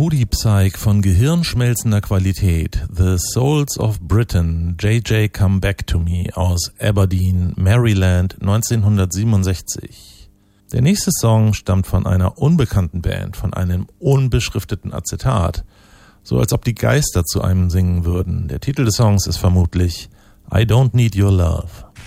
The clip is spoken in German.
Booty Psych von gehirnschmelzender Qualität. The Souls of Britain, JJ Come Back to Me aus Aberdeen, Maryland 1967. Der nächste Song stammt von einer unbekannten Band, von einem unbeschrifteten Acetat. So als ob die Geister zu einem singen würden. Der Titel des Songs ist vermutlich I Don't Need Your Love.